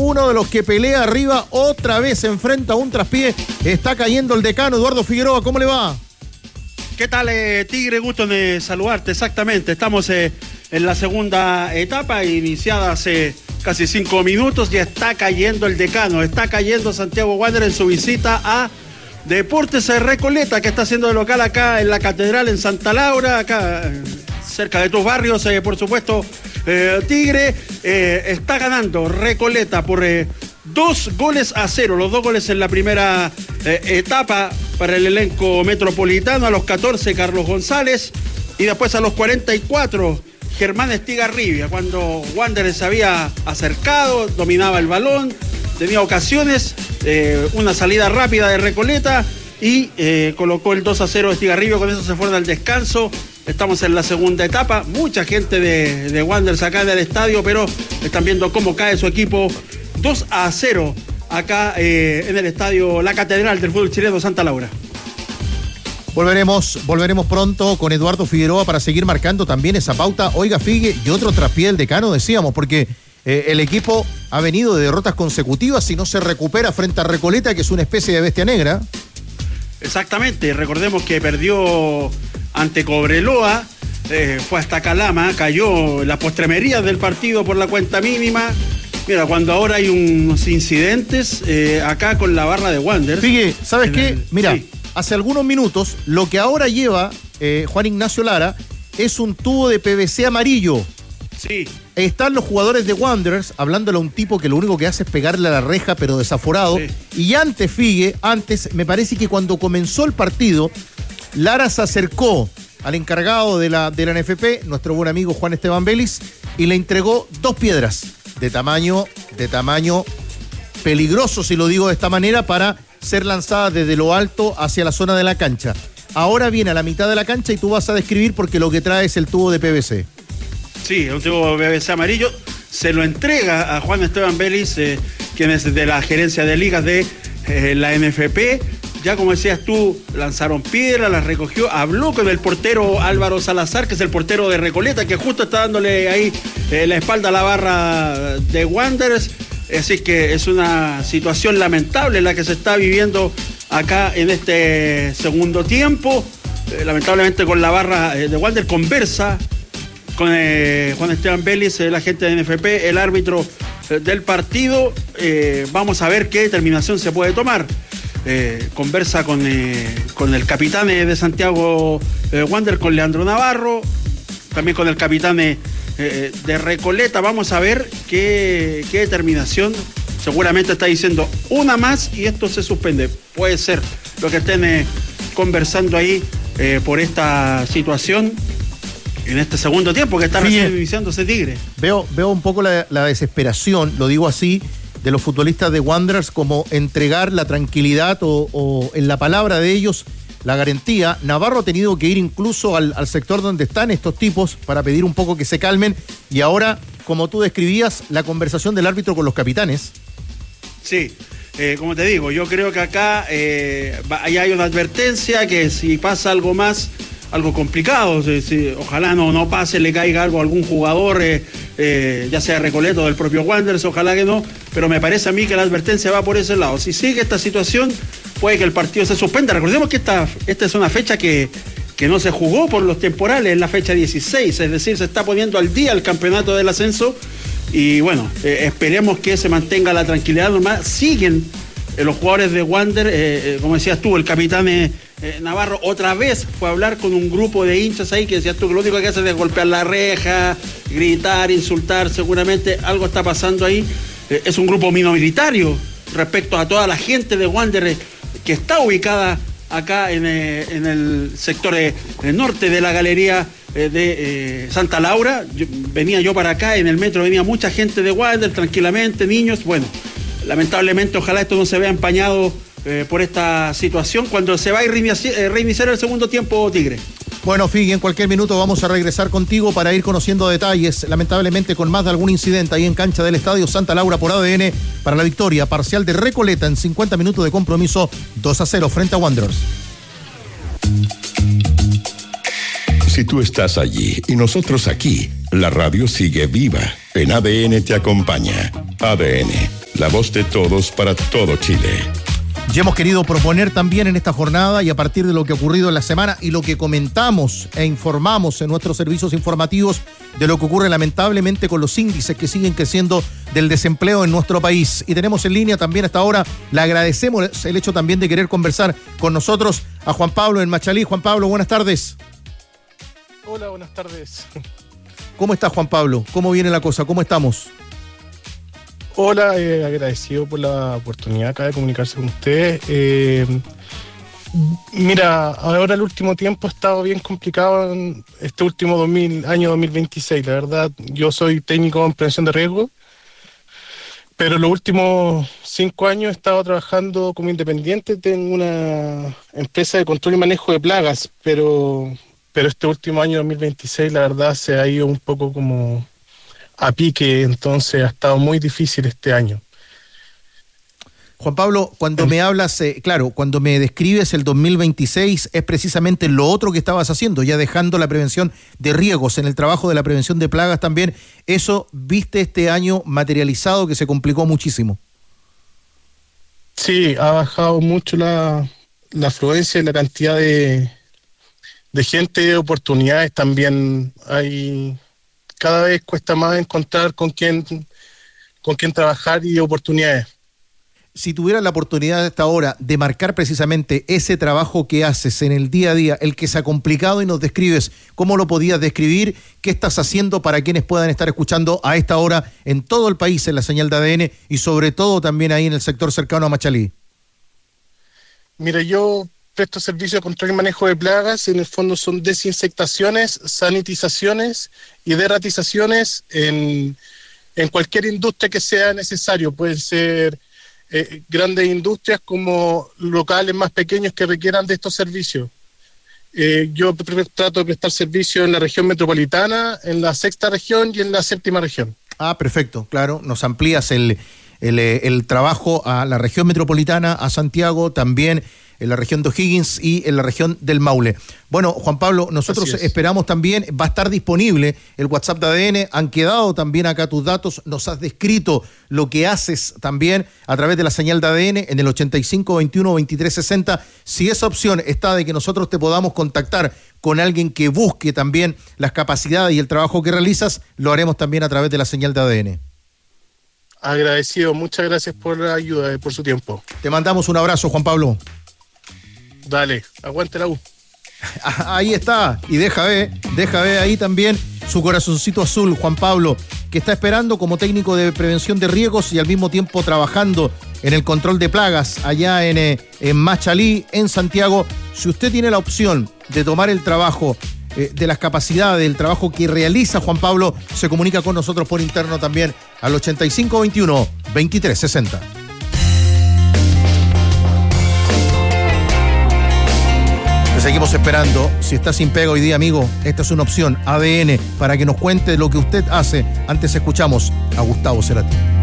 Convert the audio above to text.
uno de los que pelea arriba, otra vez se enfrenta a un traspié, está cayendo el decano Eduardo Figueroa, ¿cómo le va? ¿Qué tal, Tigre? Gusto de saludarte, exactamente, estamos en la segunda etapa, iniciada hace casi 5 minutos, ya está cayendo el decano, está cayendo Santiago Wanderers en su visita a Deportes Recoleta, que está haciendo de local acá en la Catedral en Santa Laura, acá cerca de tus barrios, por supuesto, Tigre. Está ganando Recoleta por 2-0, los 2 goles en la primera etapa para el elenco metropolitano. A los 14 Carlos González y después a los 44 Germán Estigarribia, cuando Wanderers se había acercado, dominaba el balón, tenía ocasiones, una salida rápida de Recoleta y colocó el 2-0 Estigarribia. Con eso se fueron al descanso. Estamos en la segunda etapa, mucha gente de Wanderers acá en el estadio, pero están viendo cómo cae su equipo 2-0 acá en el estadio La Catedral del fútbol chileno Santa Laura. Volveremos pronto con Eduardo Figueroa para seguir marcando también esa pauta. Oiga, Figue, y otro traspié del decano, decíamos, porque el equipo ha venido de derrotas consecutivas y no se recupera frente a Recoleta, que es una especie de bestia negra. Exactamente, recordemos que perdió ante Cobreloa, fue hasta Calama, cayó en las postremerías del partido por la cuenta mínima. Mira, cuando ahora hay unos incidentes acá con la barra de Wanderers. Figue, ¿sabes qué? Mira, sí. Hace algunos minutos, lo que ahora lleva Juan Ignacio Lara es un tubo de PVC amarillo. Sí. Están los jugadores de Wanderers hablándole a un tipo que lo único que hace es pegarle a la reja, pero desaforado. Sí. Y antes, Figue, me parece que cuando comenzó el partido, Lara se acercó al encargado de la NFP, nuestro buen amigo Juan Esteban Vélez, y le entregó 2 piedras de tamaño peligroso, si lo digo de esta manera, para ser lanzadas desde lo alto hacia la zona de la cancha. Ahora viene a la mitad de la cancha y tú vas a describir porque lo que trae es el tubo de PVC. Sí, un tubo de PVC amarillo. Se lo entrega a Juan Esteban Vélez, quien es de la gerencia de ligas de la NFP. Ya como decías tú, lanzaron piedras, las recogió, habló con el portero Álvaro Salazar, que es el portero de Recoleta, que justo está dándole ahí la espalda a la barra de Wanderers. Así que es una situación lamentable la que se está viviendo acá en este segundo tiempo. Lamentablemente con la barra de Wanderers conversa con Juan Esteban Vélez, el agente de NFP, el árbitro del partido. Vamos a ver qué determinación se puede tomar. Conversa con el capitán de Santiago Wanderers, con Leandro Navarro, también con el capitán de Recoleta. Vamos a ver qué determinación. Seguramente está diciendo una más y esto se suspende. Puede ser lo que estén conversando ahí por esta situación en este segundo tiempo que está recién iniciándose Tigre. Veo un poco la desesperación, lo digo así, de los futbolistas de Wanderers, como entregar la tranquilidad o en la palabra de ellos la garantía. Navarro ha tenido que ir incluso al sector donde están estos tipos para pedir un poco que se calmen, y ahora, como tú describías, la conversación del árbitro con los capitanes. Sí, como te digo, yo creo que acá hay una advertencia que si pasa algo más, algo complicado, ojalá no pase, le caiga algo a algún jugador, ya sea Recoleto o del propio Wanderers, ojalá que no, pero me parece a mí que la advertencia va por ese lado. Si sigue esta situación, puede que el partido se suspenda. Recordemos que esta es una fecha que no se jugó por los temporales, es la fecha 16, es decir, se está poniendo al día el campeonato del ascenso, y bueno, esperemos que se mantenga la tranquilidad normal. Siguen los jugadores de Wanderers, como decías tú, el capitán Navarro otra vez fue a hablar con un grupo de hinchas ahí, que decías tú que lo único que hace es golpear la reja, gritar, insultar. Seguramente algo está pasando ahí. Es un grupo minoritario respecto a toda la gente de Wanderers que está ubicada acá en el sector norte de la galería de Santa Laura. Venía yo para acá, en el metro venía mucha gente de Wanderers tranquilamente, niños. Bueno, lamentablemente ojalá esto no se vea empañado por esta situación cuando se va a reiniciar el segundo tiempo, Tigre. Bueno, Figui, en cualquier minuto vamos a regresar contigo para ir conociendo detalles, lamentablemente con más de algún incidente ahí en cancha del Estadio Santa Laura por ADN, para la victoria parcial de Recoleta en 50 minutos de compromiso, 2-0 frente a Wanderers. Si tú estás allí y nosotros aquí, la radio sigue viva. En ADN te acompaña. ADN, la voz de todos para todo Chile. Y hemos querido proponer también en esta jornada, y a partir de lo que ha ocurrido en la semana y lo que comentamos e informamos en nuestros servicios informativos, de lo que ocurre lamentablemente con los índices que siguen creciendo del desempleo en nuestro país. Y tenemos en línea también hasta ahora, le agradecemos el hecho también de querer conversar con nosotros a Juan Pablo en Machalí. Juan Pablo, buenas tardes. Hola, buenas tardes. ¿Cómo está, Juan Pablo? ¿Cómo viene la cosa? ¿Cómo estamos? Hola, agradecido por la oportunidad acá de comunicarse con ustedes. Mira, ahora el último tiempo ha estado bien complicado en este último año 2026. La verdad, yo soy técnico en prevención de riesgo, pero los últimos 5 años he estado trabajando como independiente. Tengo una empresa de control y manejo de plagas, pero este último año 2026 la verdad se ha ido un poco como a pique, entonces ha estado muy difícil este año. Juan Pablo, cuando me hablas, cuando me describes el 2026, es precisamente lo otro que estabas haciendo, ya dejando la prevención de riesgos, en el trabajo de la prevención de plagas también. ¿Eso viste este año materializado, que se complicó muchísimo? Sí, ha bajado mucho la afluencia y la cantidad de gente y de oportunidades también. Cada vez cuesta más encontrar con quién trabajar y oportunidades. Si tuvieras la oportunidad hasta ahora de marcar precisamente ese trabajo que haces en el día a día, el que se ha complicado, y nos describes, ¿cómo lo podías describir? ¿Qué estás haciendo para quienes puedan estar escuchando a esta hora en todo el país en la señal de ADN y sobre todo también ahí en el sector cercano a Machalí? Mira, yo presto servicio de control y manejo de plagas. En el fondo son desinsectaciones, sanitizaciones y deratizaciones en cualquier industria que sea necesario. Pueden ser grandes industrias como locales más pequeños que requieran de estos servicios. Yo trato de prestar servicio en la región metropolitana, en la 6ª región y en la 7ª región. Ah, perfecto, claro. Nos amplías el trabajo a la región metropolitana, a Santiago, también en la región de O'Higgins y en la región del Maule. Bueno, Juan Pablo, nosotros esperamos también, va a estar disponible el WhatsApp de ADN, han quedado también acá tus datos, nos has descrito lo que haces también a través de la señal de ADN en el 8521-2360. Si esa opción está de que nosotros te podamos contactar con alguien que busque también las capacidades y el trabajo que realizas, lo haremos también a través de la señal de ADN. Agradecido, muchas gracias por la ayuda y por su tiempo. Te mandamos un abrazo, Juan Pablo. Dale, aguante la U. Ahí está, y deja ver ahí también su corazoncito azul, Juan Pablo, que está esperando como técnico de prevención de riesgos y al mismo tiempo trabajando en el control de plagas allá en Machalí, en Santiago. Si usted tiene la opción de tomar el trabajo, de las capacidades, del trabajo que realiza Juan Pablo, se comunica con nosotros por interno también al 8521-2360. Te seguimos esperando. Si está sin pega hoy día, amigo, esta es una opción, ADN, para que nos cuente lo que usted hace. Antes escuchamos a Gustavo Cerati.